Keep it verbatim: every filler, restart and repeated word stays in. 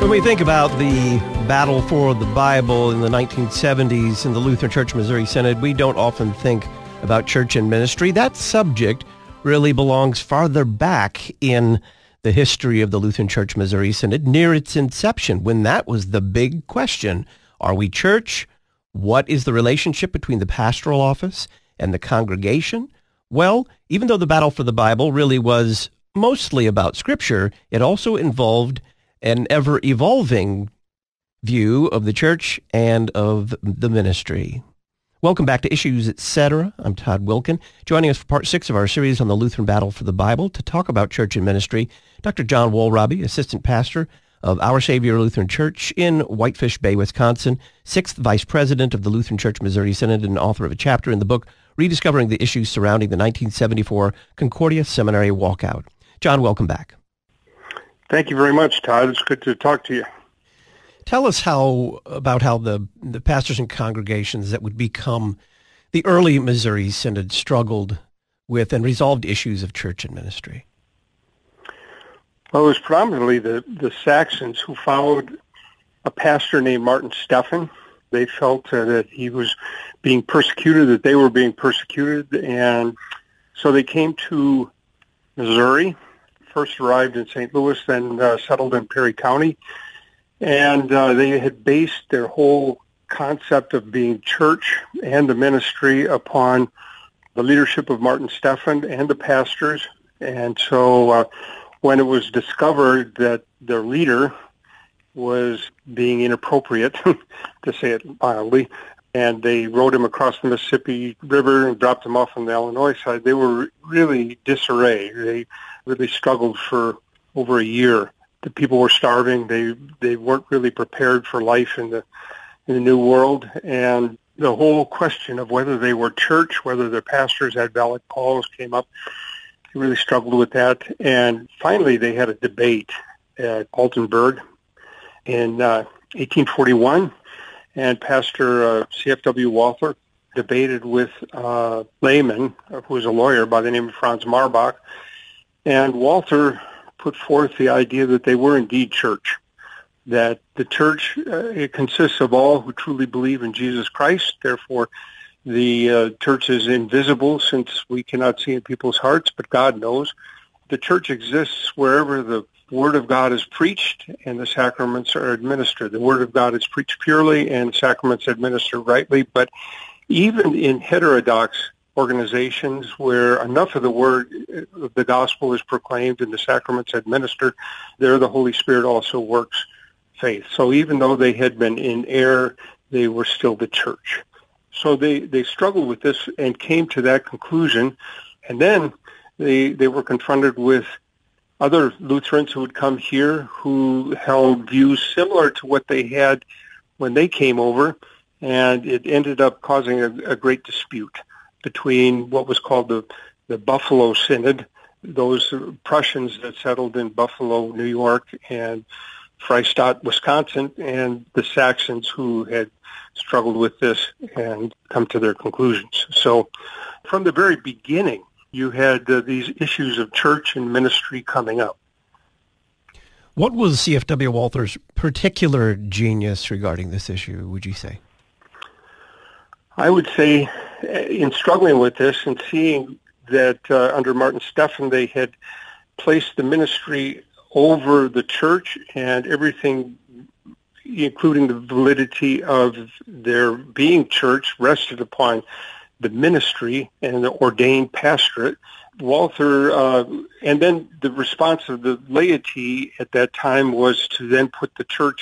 When we think about the battle for the Bible in the nineteen seventies in the Lutheran Church Missouri Synod, we don't often think about church and ministry. That subject really belongs farther back in the history of the Lutheran Church Missouri Synod, near its inception, when that was the big question. Are we church? What is the relationship between the pastoral office and the congregation? Well, even though the battle for the Bible really was mostly about Scripture, it also involved an ever-evolving view of the church and of the ministry. Welcome back to Issues Etc. I'm Todd Wilken. Joining us for part six of our series on the Lutheran battle for the Bible to talk about church and ministry, Doctor John Wohlrabi, assistant pastor of Our Savior Lutheran Church in Whitefish Bay, Wisconsin, sixth vice president of the Lutheran Church Missouri Synod, and author of a chapter in the book Rediscovering the Issues Surrounding the nineteen seventy-four Concordia Seminary Walkout. John, welcome back. Thank you very much, Todd. It's good to talk to you. Tell us how about how the, the pastors and congregations that would become the early Missouri Synod struggled with and resolved issues of church and ministry. Well, it was predominantly the, the Saxons who followed a pastor named Martin Stephan. They felt uh, that he was being persecuted, that they were being persecuted, and so they came to Missouri. First arrived in Saint Louis, then uh, settled in Perry County. And uh, they had based their whole concept of being church and the ministry upon the leadership of Martin Stephan and the pastors. And so uh, when it was discovered that their leader was being inappropriate, to say it mildly, and they rowed him across the Mississippi River and dropped him off on the Illinois side, they were really disarray. They really struggled for over a year. The people were starving. They they weren't really prepared for life in the in the new world. And the whole question of whether they were church, whether their pastors had valid calls, came up. They really struggled with that. And finally, they had a debate at Altenburg in uh, eighteen forty-one. And Pastor uh, C F W Walther debated with uh, layman, who was a lawyer by the name of Franz Marbach. And Walther put forth the idea that they were indeed church, that the church uh, it consists of all who truly believe in Jesus Christ. Therefore, the uh, church is invisible since we cannot see in people's hearts, but God knows. The church exists wherever the Word of God is preached and the sacraments are administered. The Word of God is preached purely and sacraments administered rightly, but even in heterodox organizations where enough of the word of the gospel is proclaimed and the sacraments administered, there the Holy Spirit also works faith. So even though they had been in error, they were still the church. So they, they struggled with this and came to that conclusion. And then they they were confronted with other Lutherans who would come here who held views similar to what they had when they came over, and it ended up causing a, a great dispute between what was called the, the Buffalo Synod, those Prussians that settled in Buffalo, New York, and Freistadt, Wisconsin, and the Saxons who had struggled with this and come to their conclusions. So from the very beginning, you had uh, these issues of church and ministry coming up. What was C F W Walther's particular genius regarding this issue, would you say? I would say in struggling with this and seeing that uh, under Martin Stephan they had placed the ministry over the church and everything, including the validity of their being church, rested upon the ministry and the ordained pastorate. Walther, uh, and then the response of the laity at that time was to then put the church